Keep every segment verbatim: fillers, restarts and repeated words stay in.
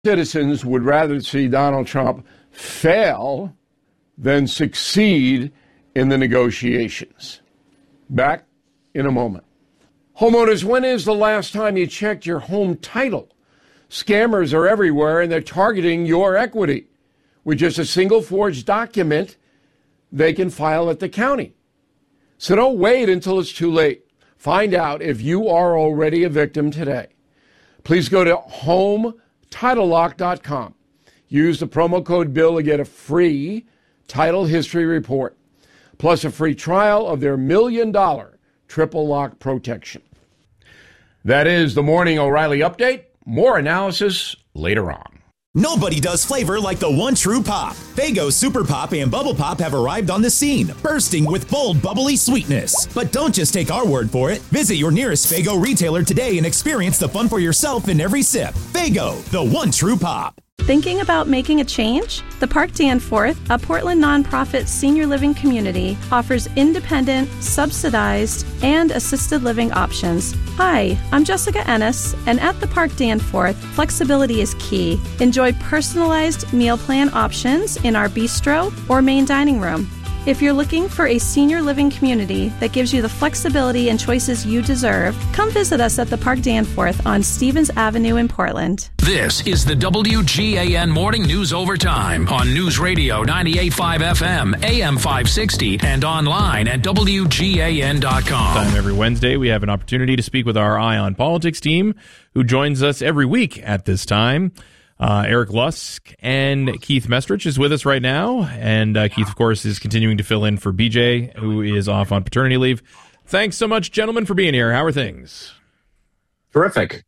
Citizens would rather see Donald Trump fail than succeed in the negotiations. Back in a moment. Homeowners, when is the last time you checked your home title? Scammers are everywhere, and they're targeting your equity. With just a single forged document, they can file at the county. So don't wait until it's too late. Find out if you are already a victim today. Please go to home title lock dot com. Use the promo code BILL to get a free title history report, plus a free trial of their million dollar triple lock protection. That is the Morning O'Reilly Update. More analysis later on. Nobody does flavor like the one true pop. Faygo Super Pop and Bubble Pop have arrived on the scene, bursting with bold, bubbly sweetness. But don't just take our word for it. Visit your nearest Faygo retailer today and experience the fun for yourself in every sip. Faygo, the one true pop. Thinking about making a change? The Park Danforth, a Portland nonprofit senior living community, offers independent, subsidized, and assisted living options. Hi, I'm Jessica Ennis, and at the Park Danforth, flexibility is key. Enjoy personalized meal plan options in our bistro or main dining room. If you're looking for a senior living community that gives you the flexibility and choices you deserve, come visit us at the Park Danforth on Stevens Avenue in Portland. This is the W G A N Morning News Overtime on News Radio ninety-eight point five F M, A M five sixty, and online at W G A N dot com. Time every Wednesday, we have an opportunity to speak with our Eye on Politics team, who joins us every week at this time. Uh, Eric Lusk and Keith Mestrich is with us right now. And uh, Keith, of course, is continuing to fill in for B J, who is off on paternity leave. Thanks so much, gentlemen, for being here. How are things? Terrific.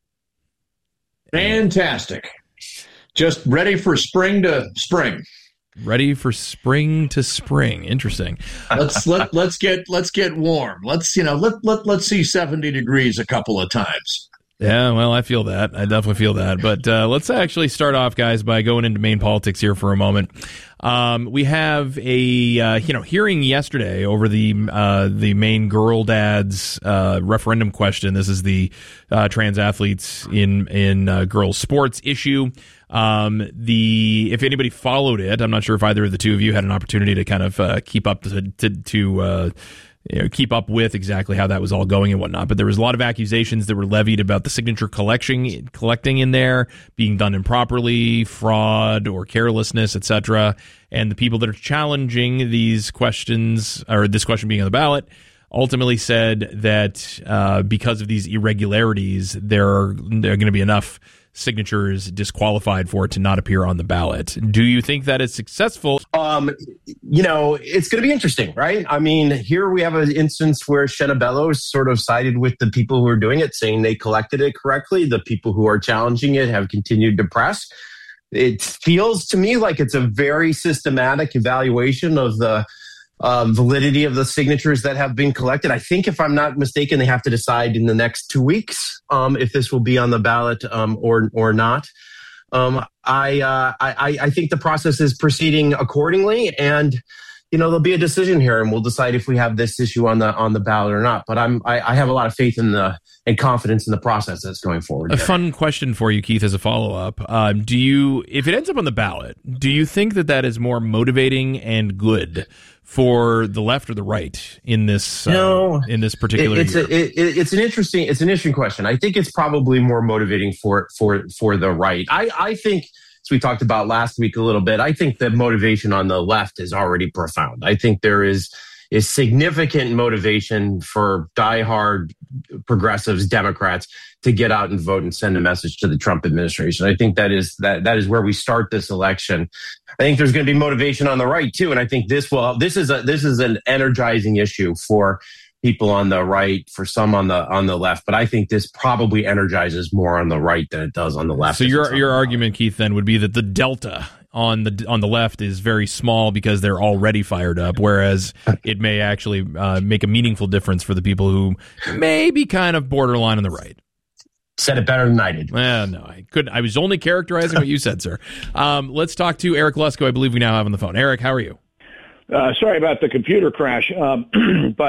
Fantastic. Just ready for spring to spring. Ready for spring to spring. Interesting. Let's let let's get let's get warm. Let's you know let let let's see seventy degrees a couple of times. Yeah, well, I feel that. I definitely feel that. But uh, let's actually start off, guys, by going into Maine politics here for a moment. Um, we have a uh, you know hearing yesterday over the uh, the Maine Girl Dads uh, referendum question. This is the uh, trans athletes in in uh, girls sports issue. Um, the if anybody followed it, I'm not sure if either of the two of you had an opportunity to kind of uh, keep up to to. to uh, You know, keep up with exactly how that was all going and whatnot. But there was a lot of accusations that were levied about the signature collection, collecting in there being done improperly, fraud or carelessness, et cetera. And the people that are challenging these questions, or this question being on the ballot, ultimately said that uh, because of these irregularities, there are, there are going to be enough signatures disqualified for it to not appear on the ballot. Do you think that is successful? Um, you know, it's going to be interesting, right? I mean, here we have an instance where Shenna Bellows sort of sided with the people who are doing it, saying they collected it correctly. The people who are challenging it have continued to press. It feels to me like it's a very systematic evaluation of the Um, validity of the signatures that have been collected. I think, if I'm not mistaken, they have to decide in the next two weeks um, if this will be on the ballot um, or or not. Um, I, uh, I I think the process is proceeding accordingly, and you know there'll be a decision here, and we'll decide if we have this issue on the on the ballot or not. But I'm I, I have a lot of faith in the and confidence in the process that's going forward. A here. fun question for you, Keith, as a follow up. Um, do you, if it ends up on the ballot, do you think that that is more motivating and good for the left or the right in this uh, no, in this particular it, it's year? A, it, it's an interesting it's an interesting question. I think it's probably more motivating for for for the right. I, I think, as we talked about last week a little bit, I think the motivation on the left is already profound. I think there is is significant motivation for diehard progressives, Democrats, to get out and vote and send a message to the Trump administration. I think that is that that is where we start this election. I think there's going to be motivation on the right too, and I think this will this is a this is an energizing issue for people on the right, for some on the on the left. But I think this probably energizes more on the right than it does on the left. So your your argument, Keith, then would be that the delta on the on the left is very small because they're already fired up, whereas it may actually uh, make a meaningful difference for the people who may be kind of borderline on the right. Said it better than I did. Well, no, I couldn't. I was only characterizing what you said, sir. Um, let's talk to Eric Lusk, who I believe we now have on the phone. Eric, how are you? Uh, sorry about the computer crash, um, but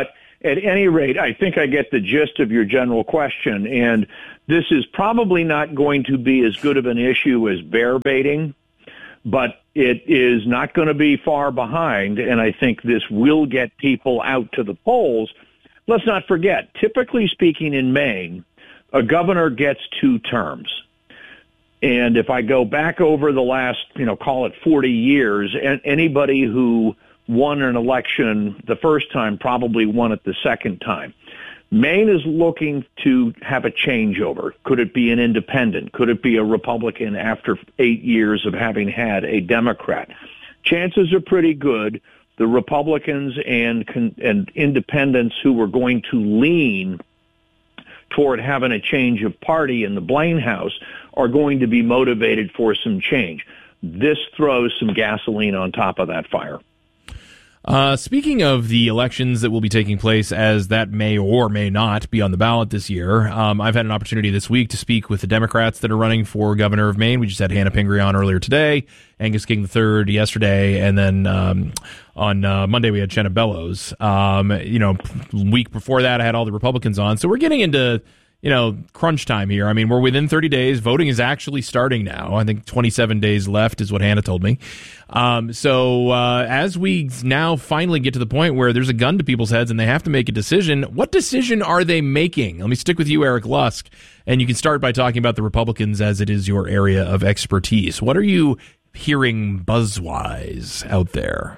at any rate, I think I get the gist of your general question, and this is probably not going to be as good of an issue as bear baiting, but it is not going to be far behind, and I think this will get people out to the polls. Let's not forget, typically speaking in Maine, a governor gets two terms. And if I go back over the last, you know, call it forty years, anybody who won an election the first time probably won it the second time. Maine is looking to have a changeover. Could it be an independent? Could it be a Republican after eight years of having had a Democrat? Chances are pretty good the Republicans and and independents who were going to lean toward having a change of party in the Blaine House are going to be motivated for some change. This throws some gasoline on top of that fire. Uh, speaking of the elections that will be taking place, as that may or may not be on the ballot this year, um, I've had an opportunity this week to speak with the Democrats that are running for governor of Maine. We just had Hannah Pingree on earlier today, Angus King the third yesterday, and then um, on uh, Monday we had Shenna Bellows. Um, you know, week before that I had all the Republicans on. So we're getting into, you know, crunch time here. I mean, we're within thirty days. Voting is actually starting now. I think twenty-seven days left is what Hannah told me. Um, so uh, as we now finally get to the point where there's a gun to people's heads and they have to make a decision, what decision are they making? Let me stick with you, Eric Lusk, and you can start by talking about the Republicans as it is your area of expertise. What are you hearing buzz-wise out there?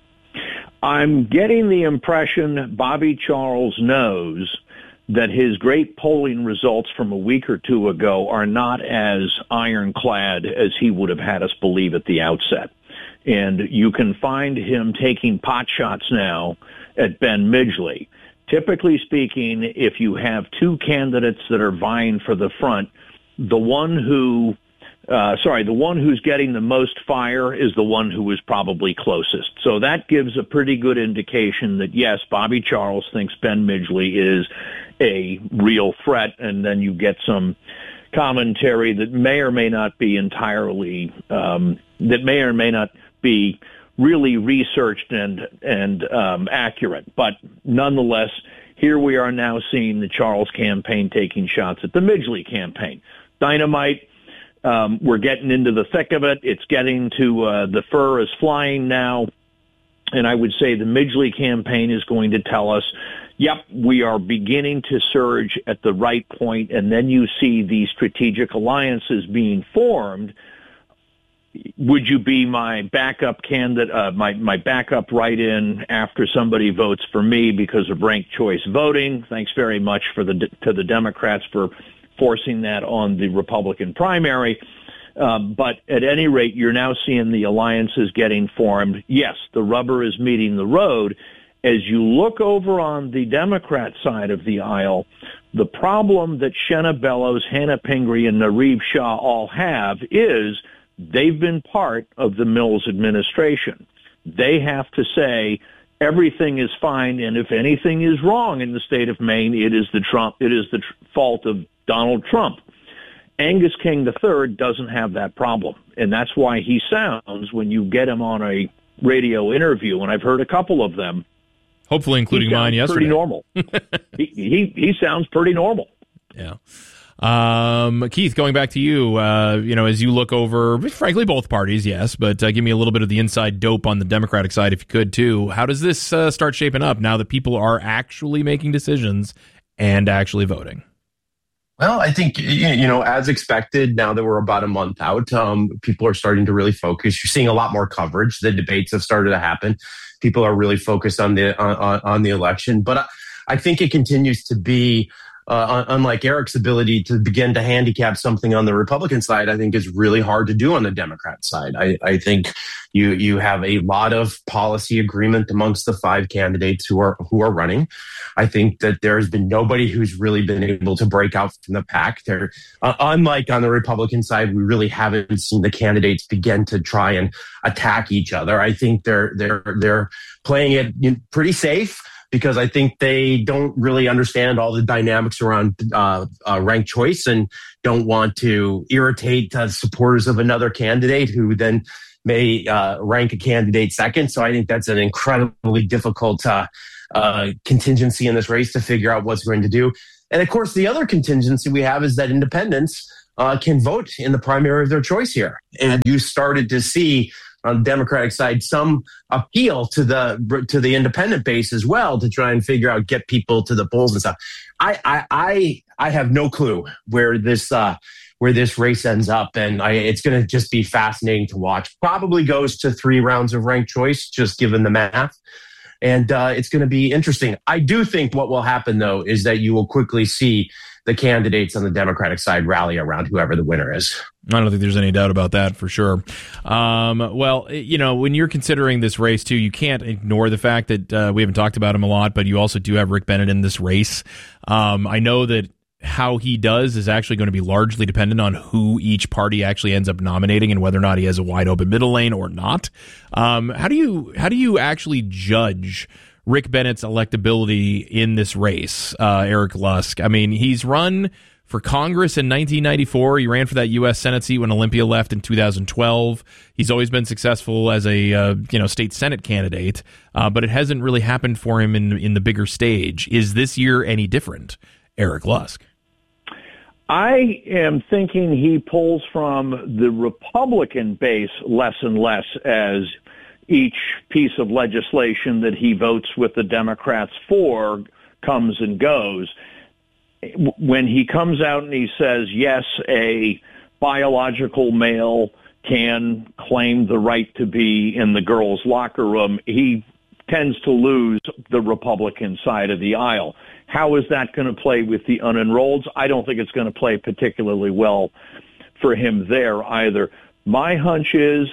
I'm getting the impression Bobby Charles knows that his great polling results from a week or two ago are not as ironclad as he would have had us believe at the outset. And you can find him taking pot shots now at Ben Midgley. Typically speaking, if you have two candidates that are vying for the front, the one who, uh, sorry, the one who's getting the most fire is the one who is probably closest. So that gives a pretty good indication that, yes, Bobby Charles thinks Ben Midgley is a real threat, and then you get some commentary that may or may not be entirely, um, that may or may not be really researched and and um, accurate. But nonetheless, here we are now seeing the Charles campaign taking shots at the Midgley campaign. Dynamite, um, we're getting into the thick of it. It's getting to uh, the fur is flying now. And I would say the Midgley campaign is going to tell us, yep, we are beginning to surge at the right point, and then you see these strategic alliances being formed. Would you be my backup candidate, uh, my, my backup write-in after somebody votes for me because of ranked choice voting? Thanks very much for the to the Democrats for forcing that on the Republican primary. Um, but at any rate, you're now seeing the alliances getting formed. Yes, the rubber is meeting the road. As you look over on the Democrat side of the aisle, the problem that Shenna Bellows, Hannah Pingree, and Nareeb Shah all have is they've been part of the Mills administration. They have to say everything is fine, and if anything is wrong in the state of Maine, it is the Trump. It is the tr- fault of Donald Trump. Angus King the third doesn't have that problem, and that's why he sounds, when you get him on a radio interview, and I've heard a couple of them, hopefully including mine yesterday, pretty normal. he, he he sounds pretty normal. Yeah. Um, Keith, going back to you, uh, you know, as you look over, frankly, both parties, yes, but uh, give me a little bit of the inside dope on the Democratic side, if you could, too. How does this uh, start shaping up now that people are actually making decisions and actually voting? Well, I think, you know, as expected, now that we're about a month out, um, people are starting to really focus. You're seeing a lot more coverage. The debates have started to happen. People are really focused on the on, on the election. But I, I think it continues to be, uh, unlike Eric's ability to begin to handicap something on the Republican side, I think is really hard to do on the Democrat side. I, I think you you have a lot of policy agreement amongst the five candidates who are who are running. I think that there's been nobody who's really been able to break out from the pack. There, uh, unlike on the Republican side, we really haven't seen the candidates begin to try and attack each other. I think they're they're they're playing it pretty safe, because I think they don't really understand all the dynamics around uh, uh, ranked choice and don't want to irritate uh, supporters of another candidate who then may uh, rank a candidate second. So I think that's an incredibly difficult uh, uh, contingency in this race to figure out what's going to do. And of course, the other contingency we have is that independents uh, can vote in the primary of their choice here. And you started to see on the Democratic side some appeal to the to the independent base as well to try and figure out, get people to the polls and stuff. I I I, I have no clue where this uh, where this race ends up, and I, it's going to just be fascinating to watch. Probably goes to three rounds of ranked choice, just given the math. And uh, it's going to be interesting. I do think what will happen, though, is that you will quickly see the candidates on the Democratic side rally around whoever the winner is. I don't think there's any doubt about that for sure. Um, well, you know, when you're considering this race, too, you can't ignore the fact that uh, we haven't talked about him a lot, but you also do have Rick Bennett in this race. Um, I know that how he does is actually going to be largely dependent on who each party actually ends up nominating and whether or not he has a wide open middle lane or not. Um, how do you how do you actually judge Rick Bennett's electability in this race, uh, Eric Lusk? I mean, he's run for Congress in nineteen ninety-four. He ran for that U S Senate seat when Olympia left in two thousand twelve. He's always been successful as a uh, you know state Senate candidate, uh, but it hasn't really happened for him in in the bigger stage. Is this year any different, Eric Lusk? I am thinking he pulls from the Republican base less and less as each piece of legislation that he votes with the Democrats for comes and goes. When he comes out and he says, yes, a biological male can claim the right to be in the girls' locker room, he tends to lose the Republican side of the aisle. How is that going to play with the unenrolleds? I don't think it's going to play particularly well for him there either. My hunch is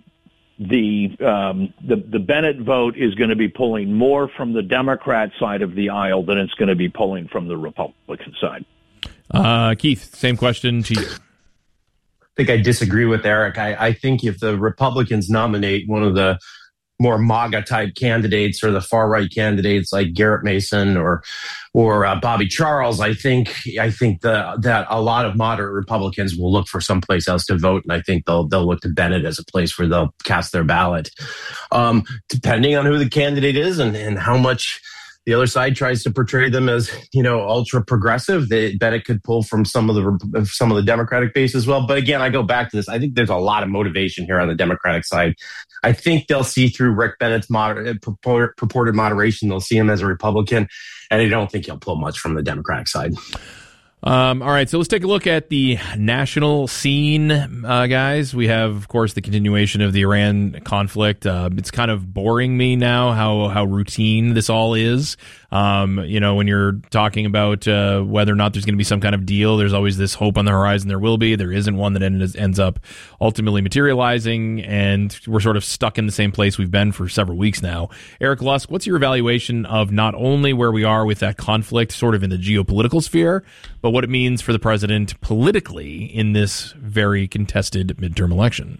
the um, the, the Bennett vote is going to be pulling more from the Democrat side of the aisle than it's going to be pulling from the Republican side. Uh, Keith, same question to you. I think I disagree with Eric. I, I think if the Republicans nominate one of the more MAGA type candidates or the far right candidates like Garrett Mason or or uh, Bobby Charles, I think I think the, that a lot of moderate Republicans will look for someplace else to vote, and I think they'll they'll look to Bennett as a place where they'll cast their ballot, um, depending on who the candidate is and, and how much the other side tries to portray them as, you know, ultra progressive. They Bennett could pull from some of the some of the Democratic base as well. But again, I go back to this. I think there's a lot of motivation here on the Democratic side. I think they'll see through Rick Bennett's moder- purported moderation. They'll see him as a Republican, and I don't think he'll pull much from the Democratic side. Um, all right, so let's take a look at the national scene, uh, guys. We have, of course, the continuation of the Iran conflict. Uh, it's kind of boring me now how how routine this all is. Um, you know, when you're talking about uh, whether or not there's going to be some kind of deal, there's always this hope on the horizon there will be. There isn't one that ends, ends up ultimately materializing, and we're sort of stuck in the same place we've been for several weeks now. Eric Lusk, what's your evaluation of not only where we are with that conflict sort of in the geopolitical sphere, but what it means for the president politically in this very contested midterm election?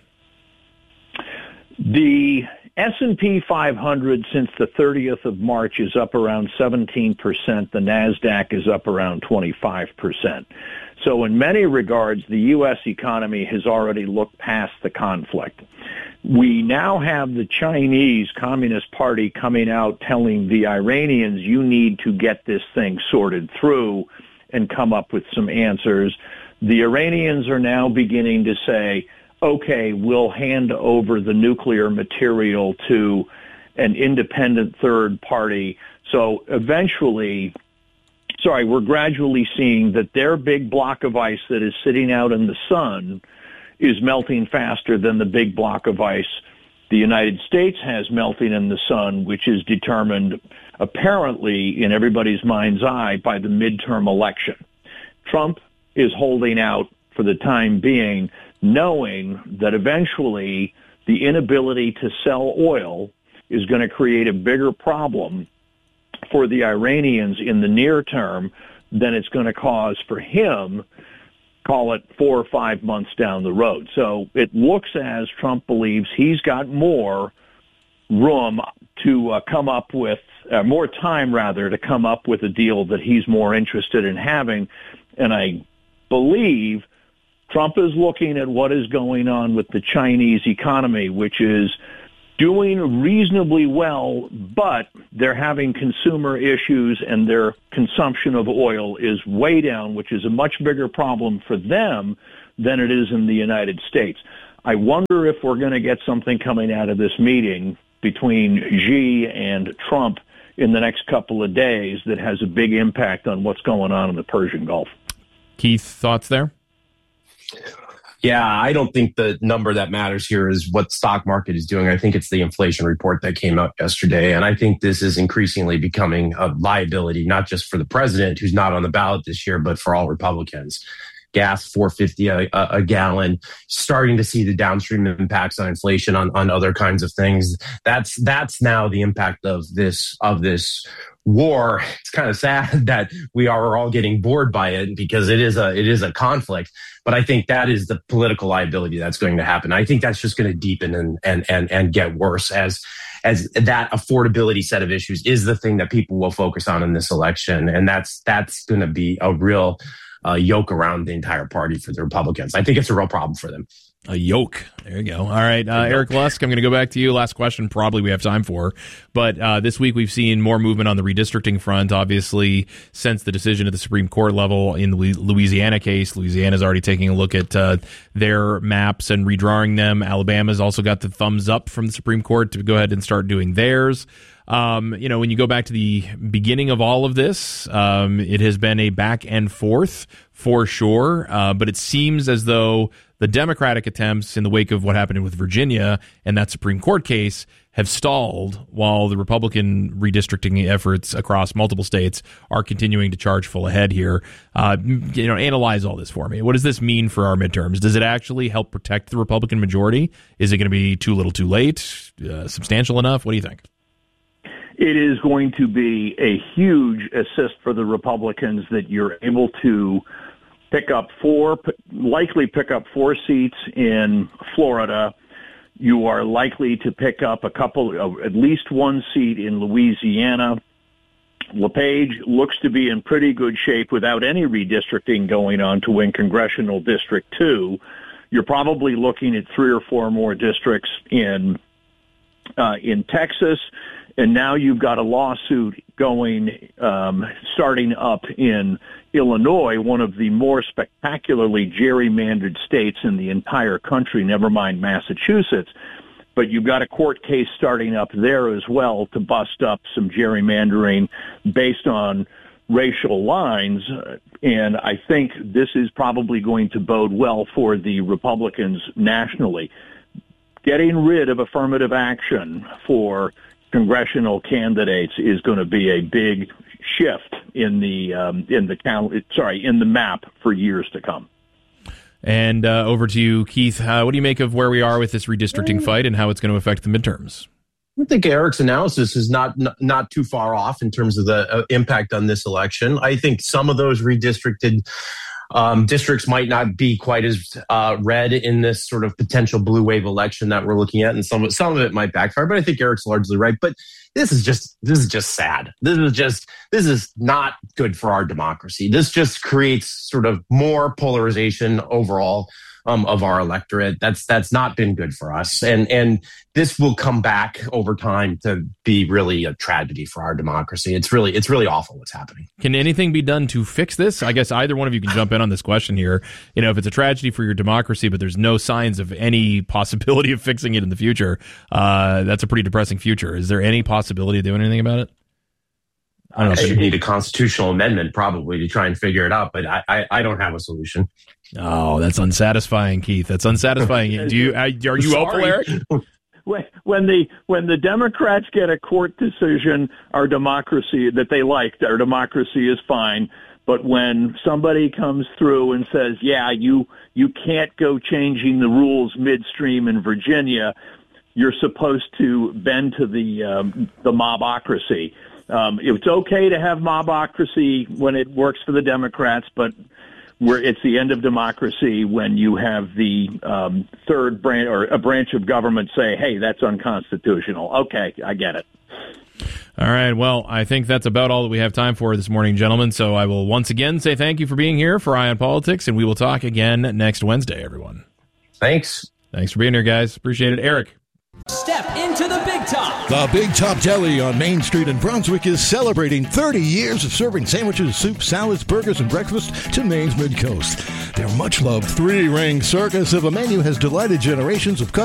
The S and P five hundred since the thirtieth of March is up around seventeen percent. The NASDAQ is up around twenty-five percent. So in many regards, the U S economy has already looked past the conflict. We now have the Chinese Communist Party coming out telling the Iranians, you need to get this thing sorted through and come up with some answers. The Iranians are now beginning to say, okay, we'll hand over the nuclear material to an independent third party. So eventually, sorry, we're gradually seeing that their big block of ice that is sitting out in the sun is melting faster than the big block of ice the United States has melting in the sun, which is determined apparently in everybody's mind's eye by the midterm election. Trump is holding out for the time being, knowing that eventually the inability to sell oil is going to create a bigger problem for the Iranians in the near term than it's going to cause for him, call it four or five months down the road. So it looks as Trump believes he's got more room to uh, come up with, uh, more time rather, to come up with a deal that he's more interested in having. And I believe Trump is looking at what is going on with the Chinese economy, which is doing reasonably well, but they're having consumer issues and their consumption of oil is way down, which is a much bigger problem for them than it is in the United States. I wonder if we're going to get something coming out of this meeting between Xi and Trump in the next couple of days that has a big impact on what's going on in the Persian Gulf. Keith, thoughts there? Yeah, I don't think the number that matters here is what the stock market is doing. I think it's the inflation report that came out yesterday. And I think this is increasingly becoming a liability, not just for the president, who's not on the ballot this year, but for all Republicans. Gas, four fifty a, a gallon, starting to see the downstream impacts on inflation, on, on other kinds of things. That's that's now the impact of this of this war. It's kind of sad that we are all getting bored by it because it is a it is a conflict. But I think that is the political liability that's going to happen. I think that's just going to deepen and and and and get worse as as that affordability set of issues is the thing that people will focus on in this election, and that's that's going to be a real uh, yoke around the entire party for the Republicans. I think it's a real problem for them. A yoke. There you go. All right, uh, Eric Lusk, I'm going to go back to you. Last question, probably we have time for. But uh, this week we've seen more movement on the redistricting front, obviously, since the decision at the Supreme Court level in the Louisiana case. Louisiana's already taking a look at uh, their maps and redrawing them. Alabama's also got the thumbs up from the Supreme Court to go ahead and start doing theirs. Um, you know, when you go back to the beginning of all of this, um, it has been a back and forth for sure. Uh, but it seems as though the Democratic attempts in the wake of what happened with Virginia and that Supreme Court case have stalled while the Republican redistricting efforts across multiple states are continuing to charge full ahead here. Uh, you know, analyze all this for me. What does this mean for our midterms? Does it actually help protect the Republican majority? Is it going to be too little too late? Uh, substantial enough? What do you think? It is going to be a huge assist for the Republicans that you're able to pick up four, likely pick up four seats in Florida. You are likely to pick up a couple, at least one seat in Louisiana. LePage looks to be in pretty good shape without any redistricting going on to win Congressional District two. You're probably looking at three or four more districts in uh, in Texas. And now you've got a lawsuit going, um, starting up in Illinois, one of the more spectacularly gerrymandered states in the entire country, never mind Massachusetts. But you've got a court case starting up there as well to bust up some gerrymandering based on racial lines. And I think this is probably going to bode well for the Republicans nationally. Getting rid of affirmative action for congressional candidates is going to be a big shift in the um, in the cal- sorry in the map for years to come. And uh, over to you, Keith. Uh, what do you make of where we are with this redistricting fight and how it's going to affect the midterms? I think Eric's analysis is not not, not too far off in terms of the uh, impact on this election. I think some of those redistricted Um, districts might not be quite as uh, red in this sort of potential blue wave election that we're looking at, and some of, some of it might backfire. But I think Eric's largely right. But this is just this is just sad. This is just this is not good for our democracy. This just creates sort of more polarization overall um, of our electorate. That's that's not been good for us, and and this will come back over time to be really a tragedy for our democracy. It's really it's really awful what's happening. Can anything be done to fix this? I guess either one of you can jump in on this question here. You know, if it's a tragedy for your democracy, but there's no signs of any possibility of fixing it in the future, uh, that's a pretty depressing future. Is there any possibility of doing anything about it? I don't know if you need a constitutional amendment probably to try and figure it out, but I, I, I don't have a solution. Oh, that's unsatisfying, Keith. That's unsatisfying. Do you are you hopeful, Eric? When the when the Democrats get a court decision, our democracy that they liked, our democracy is fine. But when somebody comes through and says, "Yeah, you you can't go changing the rules midstream in Virginia," you're supposed to bend to the um, the mobocracy. Um, it's okay to have mobocracy when it works for the Democrats, but where it's the end of democracy when you have the um, third branch or a branch of government say, "Hey, that's unconstitutional." Okay, I get it. All right. Well, I think that's about all that we have time for this morning, gentlemen. So I will once again say thank you for being here for Eye on Politics, and we will talk again next Wednesday, everyone. Thanks. Thanks for being here, guys. Appreciate it. Eric. Step into the Big Top. The Big Top Deli on Main Street in Brunswick is celebrating thirty years of serving sandwiches, soup, salads, burgers, and breakfast to Maine's Mid-Coast. Their much-loved three-ring circus of a menu has delighted generations of customers